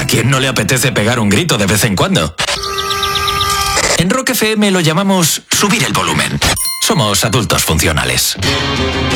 quién no le apetece pegar un grito de vez en cuando? En Rock FM lo llamamos subir el volumen. Somos adultos funcionales.